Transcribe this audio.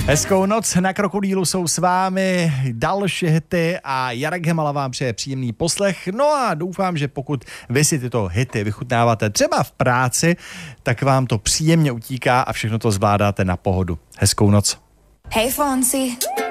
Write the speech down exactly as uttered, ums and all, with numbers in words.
Hezkou noc, na Krokodýlu jsou s vámi další hity a Jarek Hemala vám přeje příjemný poslech. No a doufám, že pokud vy si tyto hity vychutnáváte třeba v práci, tak vám to příjemně utíká a všechno to zvládáte na pohodu. Hezkou noc. Hey Fonsi.